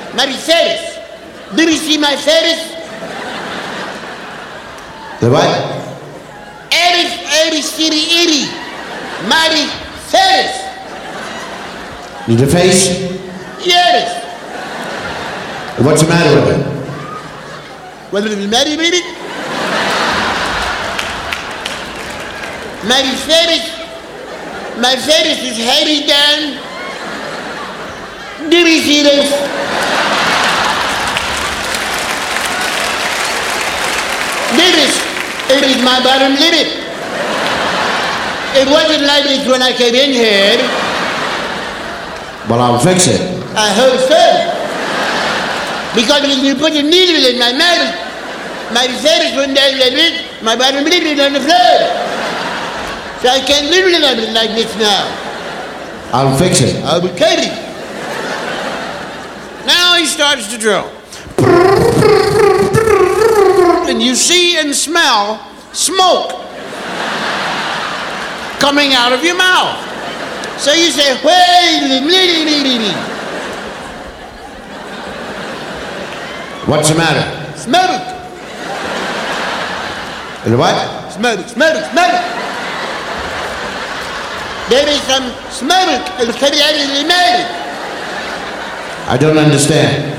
Mary Ferris. Did you see my Ferris? The what? Eris, City, Mary Ferris. Need a face? Yes. What's the matter with it? Whether it was Mary with it? Mary Ferris. My Ferris is heading down. Did you see this? It is my bottom lip. It wasn't like this when I came in here. Well, I'll fix it. I hope so. Because when you put a needle in my mouth, my Ferris went down like this, my bottom lip is on the floor. So I can't live like this now. I'll fix it. I will carry. Now he starts to drill. And you see and smell smoke coming out of your mouth. So you say, wait, What's the matter? smoke, The what? smoke. There is some smoke coming out of the mouth. I don't understand.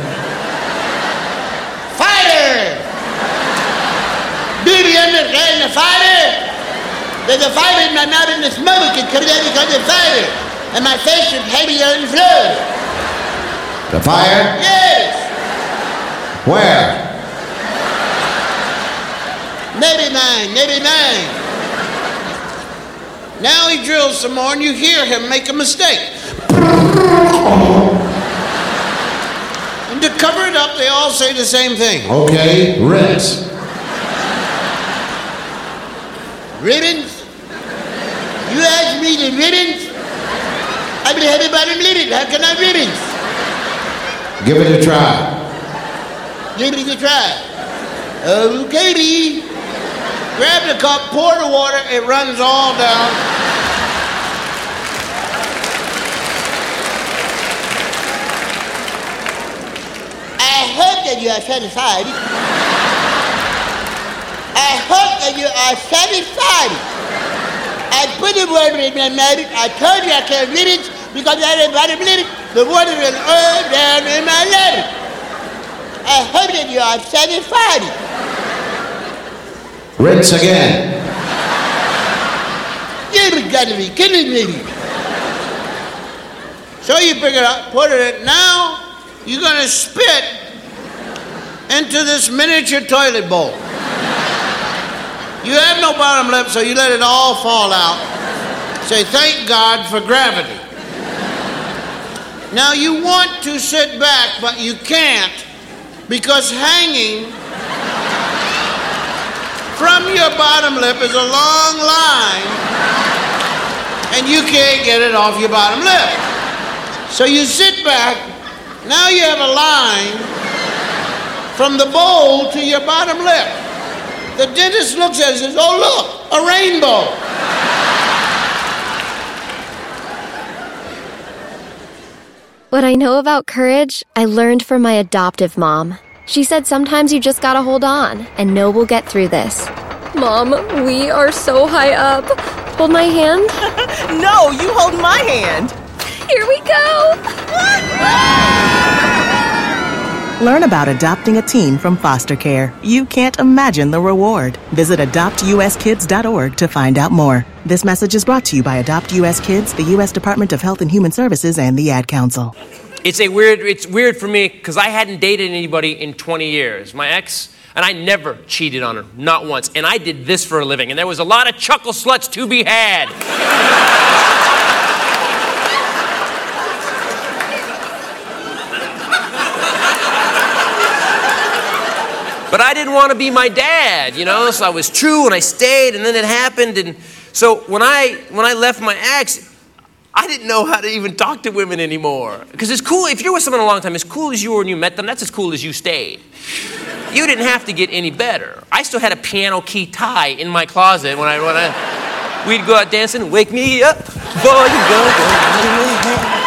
Fire! Do you understand the fire? There's a fire in my mouth and the smoke is coming out because of fire. And my face is heavy on the floor. The fire? Yes! Where? Never mind. Now he drills some more and you hear him make a mistake. And to cover it up, they all say the same thing. Okay, rinse. Ribbons? You asked me the ribbons? I've been having bottom lip. How can I ribbons? Give it a try. Give it a try. Okay. Grab the cup, pour the water, it runs all down. I hope that you are satisfied. I put the water in my mouth. I told you I can't read it because I had a bottom lip. The water will all down in my lip. I hope that you are satisfied. Rinse again. You've got to be kidding me. So you pick it up, put it in. Now you're going to spit into this miniature toilet bowl. You have no bottom lip, so you let it all fall out. Say, thank God for gravity. Now you want to sit back, but you can't because hanging from your bottom lip is a long line and you can't get it off your bottom lip. So you sit back, now you have a line from the bowl to your bottom lip. The dentist looks at it and says, oh look, a rainbow. What I know about courage, I learned from my adoptive mom. She said sometimes you just gotta hold on and know we'll get through this. Mom, we are so high up. Hold my hand. No, you hold my hand. Here we go. Learn about adopting a teen from foster care. You can't imagine the reward. Visit adoptuskids.org to find out more. This message is brought to you by Adopt US Kids, the U.S. Department of Health and Human Services, and the Ad Council. It's weird for me because I hadn't dated anybody in 20 years. My ex, and I never cheated on her, not once. And I did this for a living, and there was a lot of chuckle sluts to be had. But I didn't want to be my dad, you know, so I was true and I stayed, and then it happened. And so when I left my ex, I didn't know how to even talk to women anymore. Because it's cool, if you're with someone a long time, as cool as you were when you met them, that's as cool as you stayed. You didn't have to get any better. I still had a piano key tie in my closet when we'd go out dancing, wake me up before you go.